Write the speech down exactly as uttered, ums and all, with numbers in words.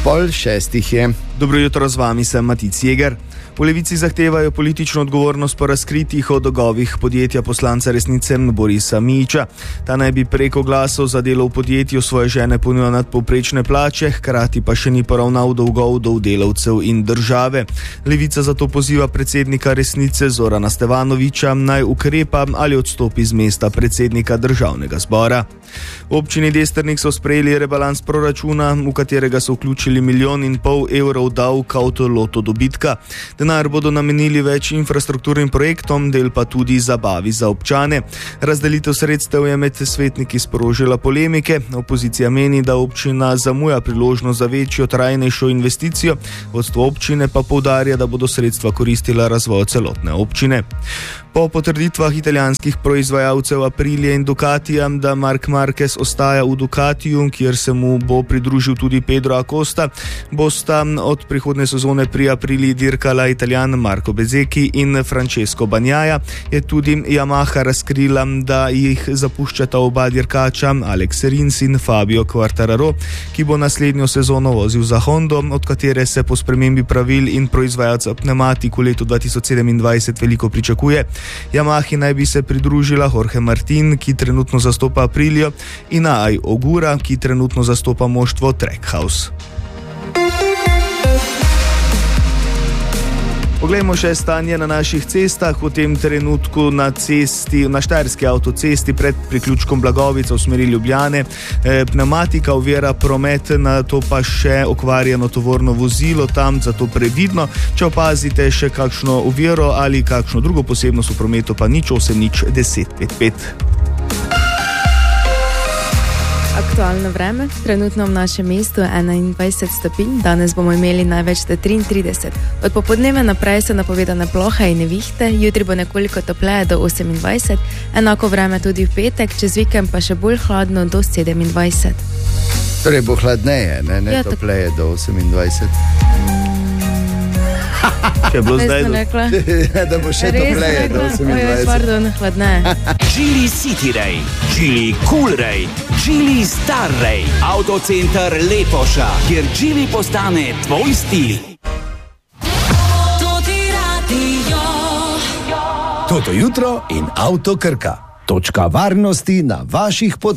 Pol šestih je. Dobro jutro, z vami sem Matic Jeger. V Levici zahtevajo politično odgovornost po razkritjih o dolgovih podjetja poslanca Resnice Borisa Mijića. Ta naj bi preko glasov za delo v podjetju svoje žene ponujal nadpovprečne plače, hkrati pa še ni poravnal dolgov do delavcev in države. Levica zato poziva predsednika Resnice Zorana Stevanovića naj ukrepa ali odstopi z mesta predsednika državnega zbora. V občini Destrnik so sprejeli rebalans proračuna, v katerega so vključili milijon in pol evrov davka od loto dobitka. Denar bodo namenili več infrastrukturnim projektom, del pa tudi zabavi za občane. Razdelitev sredstev je med svetniki sprožila polemike. Opozicija meni, da občina zamuja priložnost za večjo, trajnejšo investicijo, vodstvo občine pa poudarja, da bodo sredstva koristila razvoju celotne občine. Po potrditvah italijanskih proizvajalcev Aprilia in Ducatija, da Marc Marquez ostaja v Ducatiju, kjer se mu bo pridružil tudi Pedro Acosta, bosta od prihodne sezone pri Apriliji dirkala Italijan Marco Bezzecchi in Francesco Bagnaia, je tudi Yamaha razkrila, da jih zapuščata oba dirkača, Alex Rins in Fabio Quartararo, ki bo naslednjo sezono vozil za Hondo, od katere se po spremembi pravil in proizvajalca pneumatik v letu dva tisoč sedemindvajset veliko pričakuje. Yamahi naj bi se pridružila Jorge Martin, ki trenutno zastopa Aprilijo, in Ai Ogura, ki trenutno zastopa moštvo Trackhouse. Poglejmo še stanje na naših cestah. V tem trenutku na cesti, na štajerski avtocesti pred priključkom Blagovica v smeri Ljubljane e, pneumatika ovira promet, na to pa še okvarjeno tovorno vozilo tam, zato previdno. Če opazite še kakšno oviro ali kakšno drugo posebnost v prometu, pa nič osem nič deset pet pet. Aktualno vreme, trenutno v našem mestu je enaindvajset stopinj, danes bomo imeli največ do triintrideset. Od popoldneva naprej so napovedane plohe in nevihte, jutri bo nekoliko topleje do osemindvajset, enako vreme tudi v petek, čez vikend pa še bolj hladno do sedemindvajset. Torej bo hladneje, ne, ne ja, topleje do osemindvajset. Če je bilo zdaj do... da bo še topleje do osemindvajset. Oj, pardon, hladneje. Geely City Ray, Geely Cool Ray, Geely Star Ray, Autocenter Lepoša, kjer Geely postane tvoj stil. Toto jutro in Avto Krka. Točka varnosti na vaših poteh.